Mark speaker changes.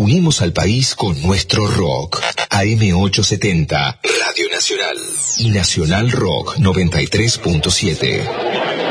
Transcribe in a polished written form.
Speaker 1: Unimos al país con nuestro rock. AM870, Radio Nacional. Y Nacional Rock 93.7.